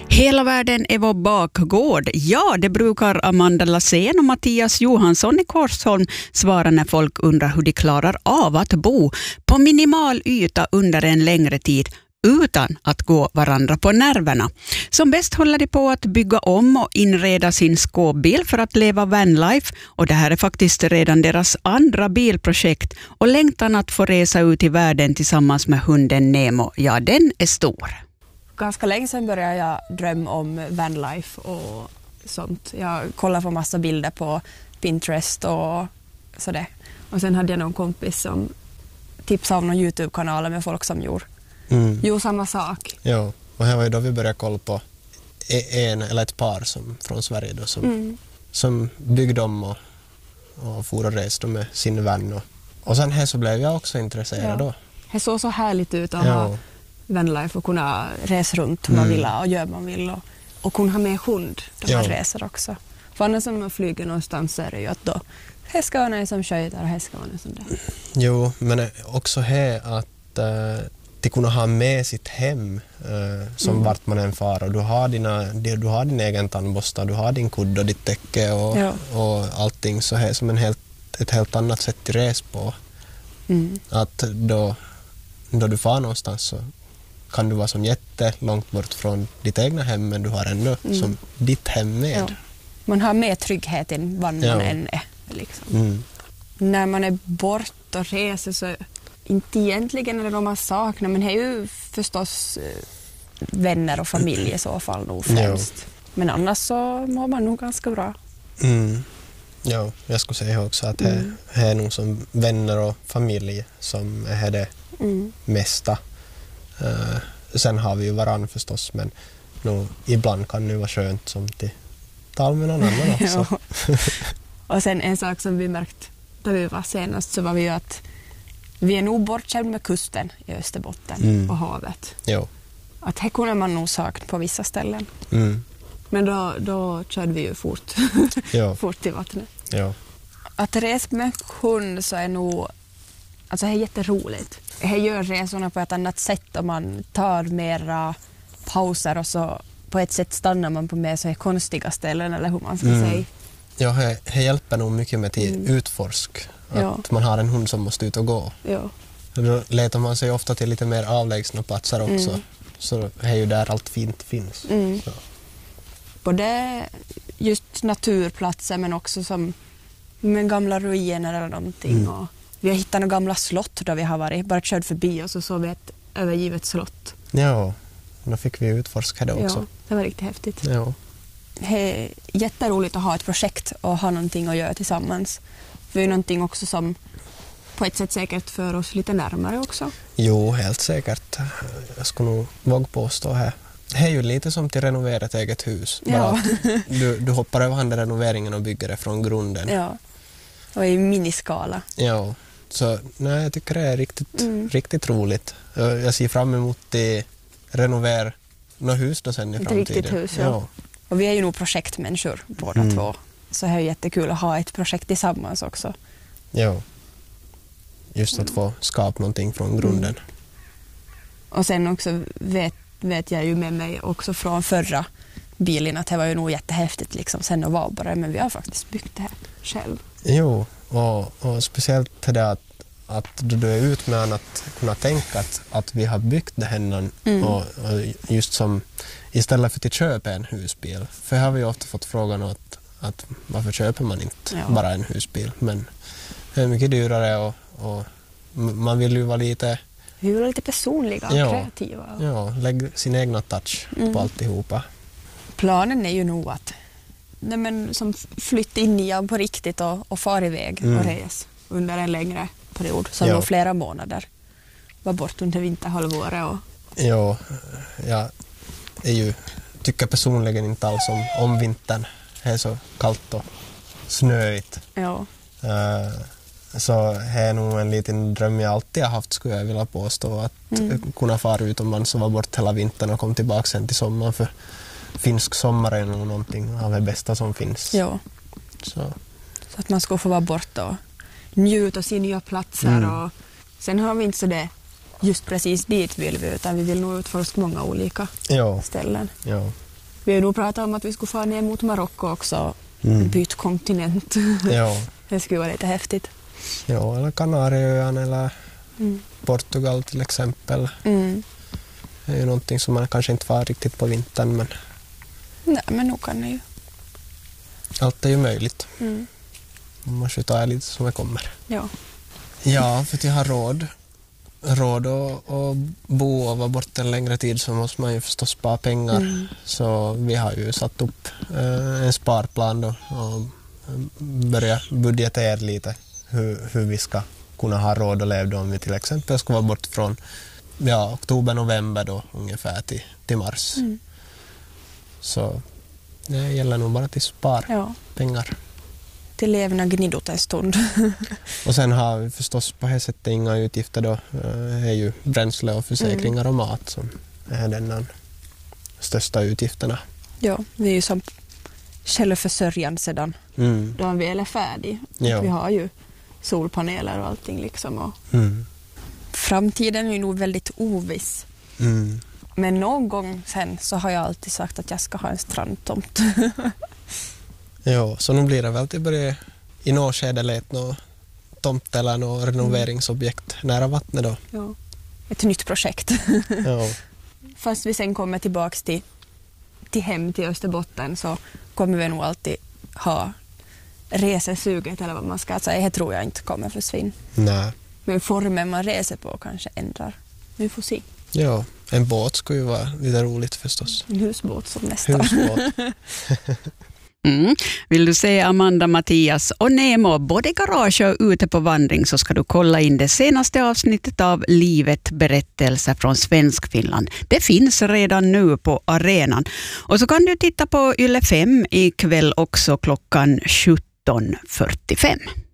Hela världen är vår bakgård. Ja, det brukar Amanda Lassén och Mattias Johansson i Korsholm svara när folk undrar hur de klarar av att bo på minimal yta under en längre tid utan att gå varandra på nerverna. Som bäst håller de på att bygga om och inreda sin skåpbil för att leva vanlife, och det här är faktiskt redan deras andra bilprojekt, och längtan att få resa ut i världen tillsammans med hunden Nemo, ja, den är stor. Ganska länge sedan började jag drömma om vanlife och sånt. Jag kollade på massa bilder på Pinterest och sådär. Och sen hade jag någon kompis som tipsade om någon YouTube-kanal med folk som gjorde samma sak. Ja, och här var ju då vi började kolla på en eller ett par från Sverige då, som byggde om och for och reste med sin vän. Och sen här så blev jag också intresserad då. Det såg så härligt ut att ha vanlife och kunna resa runt man vill och göra man vill och kunna ha med hund då man reser också. För annars som man flyger någonstans så är det ju att då här ska vara någon som sköter och här ska vara någon som det. Jo, men också här att de kunna ha med sitt hem som vart man än far, och du har din egen tandborsta, du har din kudd och ditt täcke och allting så här som ett helt annat sätt att resa på. Att då du far någonstans så kan du vara som jättelångt bort från ditt egna hem, men du har ändå som ditt hem med. Ja. Man har mer trygghet än vad man än är. Liksom. När man är bort och reser så inte egentligen är det de man saknar, men det är ju förstås vänner och familj i så fall nog främst. Ja. Men annars så mår man nog ganska bra. Ja, jag skulle säga också att det är nog som vänner och familj som är det mesta. Sen har vi ju varann förstås, men nog, ibland kan det vara skönt som till tal med någon annan också. Och sen en sak som vi märkt när vi var senast så var vi ju att vi är nog bortskämda med kusten i Österbotten och havet. Jo. Att här kunde man nog sakna på vissa ställen. Men då körde vi ju fort till vattnet. Ja. Att resa med hund så är nog, alltså det är jätteroligt. Det gör resorna på ett annat sätt om man tar mera pauser och så på ett sätt stannar man på mer så här konstiga ställen eller hur man ska säga. Ja, det hjälper nog mycket med till utforsk. Att man har en hund som måste ut och gå. Ja. Då letar man sig ofta till lite mer avlägsna platser också. Så det är ju där allt fint finns. Både just naturplatser men också som med gamla ruiner eller någonting. Och vi har hittat några gamla slott där vi har varit. Bara kört förbi och så såg vi ett övergivet slott. Ja, då fick vi utforska det också. Ja, det var riktigt häftigt. Ja. Det är jätteroligt att ha ett projekt och ha någonting att göra tillsammans. För det är någonting också som på ett sätt säkert för oss lite närmare också. Jo, helt säkert. Jag skulle nog våga påstå här. Det är ju lite som till renovera ett eget hus. Bara du hoppar över den renoveringen och bygger det från grunden. Ja, och i miniskala. Ja, så nej, jag tycker det är riktigt roligt. Jag ser fram emot att renovera något hus då sen i framtiden. Ett riktigt hus, ja. Och vi är ju nog projektmänniskor båda två. Så det är jättekul att ha ett projekt tillsammans också. Ja, just att få skapa någonting från grunden. Och sen också vet jag ju med mig också från förra bilen att det var ju nog jättehäftigt liksom sen att vara bara, men vi har faktiskt byggt det här själv. Jo, och speciellt det att du är ut med att kunna tänka att vi har byggt det här och just som istället för att köpa en husbil. För här har vi ofta fått frågan att varför köper man inte bara en husbil, men det är mycket dyrare och man vill ju vara lite personliga och kreativa. Ja, lägga sin egna touch på alltihopa. Planen är ju nog att som flytta in igen på riktigt och fara iväg och res under en längre period, som nog flera månader. Var bort under vinterhalvåret. Ja, jag tycker personligen inte alls om vintern. Det är så kallt och snöigt. Ja. Så det är nog en liten dröm jag alltid har haft, skulle jag vilja påstå, att kunna fara utomlands och vara bort hela vintern och komma tillbaka sen till sommaren, för finsk sommar är nog någonting av det bästa som finns. Ja. Så att man ska få vara borta och njuta av sina nya platser. Och sen har vi inte så det just precis dit vill vi, utan vi vill nog utforska många olika ställen. Ja. Vi har nog pratat om att vi skulle få ner mot Marocko också. Byt kontinent. Ja. Det skulle vara lite häftigt. Ja, eller Kanarieöarna eller Portugal till exempel. Det är ju någonting som man kanske inte får riktigt på vintern. Men nej, men nog kan det ju. Allt är ju möjligt. Man måste ta lite som det kommer. Ja, för att jag har råd att bo och vara borta en längre tid så måste man ju förstås spara pengar. Så vi har ju satt upp en sparplan då och börja budgetera lite hur vi ska kunna ha råd att leva om vi till exempel ska vara bort från oktober, november då ungefär till mars. Så det gäller nog bara till spar pengar. Till levna gnidot en stund. Och sen har vi förstås på det sättet inga utgifter då. Det är ju bränsle och försäkringar och mat som är den största utgifterna. Ja, vi är ju som självförsörjande sedan då vi är färdig. Vi har ju solpaneler och allting liksom. Och framtiden är ju nog väldigt oviss. Men någon gång sen så har jag alltid sagt att jag ska ha en strandtomt. Ja, så nu blir det väl till börja i något skede lät något tomt eller något renoveringsobjekt nära vattnet då. Ja, ett nytt projekt. Ja. Fast vi sen kommer tillbaks till hem till Österbotten så kommer vi nog alltid ha resesuget eller vad man ska säga. Det tror jag inte kommer försvinna. Nej. Men formen man reser på kanske ändrar. Vi får se. Ja, en båt skulle ju vara lite roligt förstås. En husbåt som nästa. Husbåt. Vill du se Amanda, Mattias och Nemo både i garage och ute på vandring så ska du kolla in det senaste avsnittet av Livet berättelser från Svenskfinland. Det finns redan nu på arenan. Och så kan du titta på Yle 5 ikväll också klockan 17:45.